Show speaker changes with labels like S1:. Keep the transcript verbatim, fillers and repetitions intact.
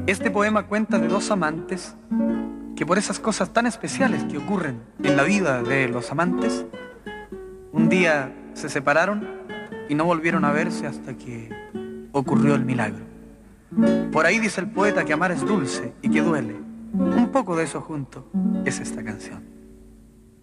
S1: Este poema cuenta de dos amantes que por esas cosas tan especiales que ocurren en la vida de los amantes, un día se separaron y no volvieron a verse hasta que ocurrió el milagro. Por ahí dice el poeta que amar es dulce y que duele. Un poco de eso junto es esta canción.